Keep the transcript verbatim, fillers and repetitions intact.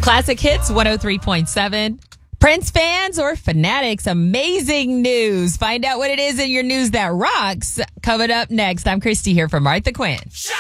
Classic Hits one oh three point seven. Prince fans or fanatics, amazing news. Find out what it is in your news that rocks. Coming up next, I'm Christy here from Martha Quinn.